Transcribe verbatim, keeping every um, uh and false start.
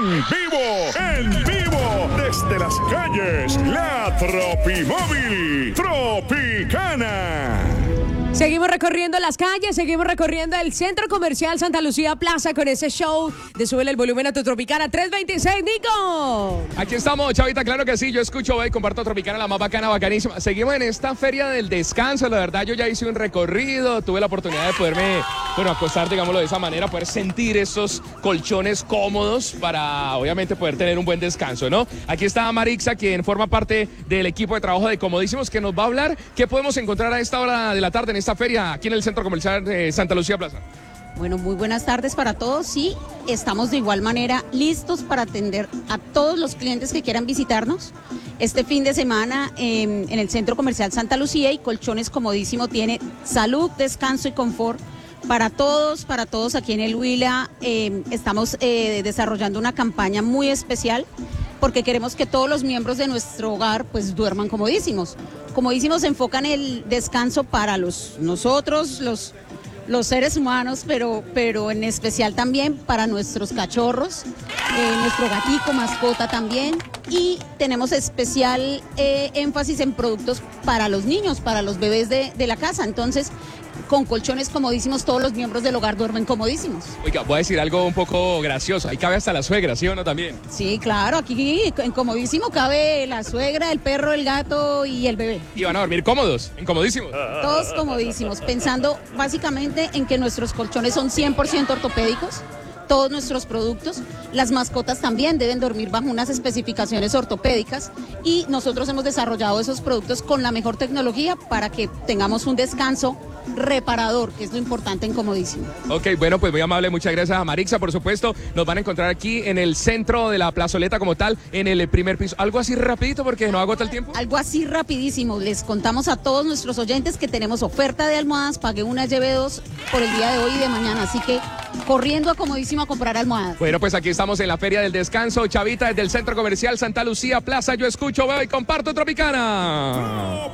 En vivo, en vivo, desde las calles, la Tropimóvil Tropicana. Seguimos recorriendo las calles, seguimos recorriendo el Centro Comercial Santa Lucía Plaza con ese show de Súbele el Volumen a tu Tropicana. tres veintiséis, Nico. Aquí estamos, Chavita, claro que sí. Yo escucho y comparto Tropicana, la más bacana, bacanísima. Seguimos en esta feria del descanso. La verdad, yo ya hice un recorrido. Tuve la oportunidad de poderme, bueno, acostar, digámoslo de esa manera, poder sentir esos colchones cómodos para, obviamente, poder tener un buen descanso, ¿no? Aquí está Marixa, quien forma parte del equipo de trabajo de Comodísimos, que nos va a hablar qué podemos encontrar a esta hora de la tarde en esta feria aquí en el Centro Comercial de Santa Lucía Plaza. Bueno, muy buenas tardes para todos y estamos de igual manera listos para atender a todos los clientes que quieran visitarnos. Este fin de semana eh, en el Centro Comercial Santa Lucía y Colchones Comodísimo tiene salud, descanso y confort para todos, para todos aquí en el Huila. Eh, estamos eh, desarrollando una campaña muy especial porque queremos que todos los miembros de nuestro hogar pues duerman comodísimos. Comodísimos se enfoca en el descanso para los nosotros, los, los seres humanos, pero, pero en especial también para nuestros cachorros, eh, nuestro gatico, mascota también. Y tenemos especial eh, énfasis en productos para los niños, para los bebés de, de la casa. Entonces, con colchones comodísimos, todos los miembros del hogar duermen comodísimos. Oiga, voy a decir algo un poco gracioso. Ahí cabe hasta la suegra, ¿sí o no también? Sí, claro, aquí en comodísimo cabe la suegra, el perro, el gato y el bebé. Y van a dormir cómodos, en Comodísimos. Todos comodísimos, pensando básicamente en que nuestros colchones son cien por ciento ortopédicos. Todos nuestros productos, las mascotas también deben dormir bajo unas especificaciones ortopédicas y nosotros hemos desarrollado esos productos con la mejor tecnología para que tengamos un descanso reparador, que es lo importante en Comodísimo. Ok, bueno, pues muy amable, muchas gracias a Marixa, por supuesto. Nos van a encontrar aquí en el centro de la plazoleta como tal, en el primer piso. Algo así rapidito porque no agota el tiempo. Algo así rapidísimo. Les contamos a todos nuestros oyentes que tenemos oferta de almohadas, pague una, lleve dos por el día de hoy y de mañana. Así que corriendo a Comodísimo a comprar almohadas. Bueno, pues aquí estamos en la Feria del Descanso, Chavita, desde el Centro Comercial Santa Lucía Plaza. Yo escucho, veo y comparto Tropicana.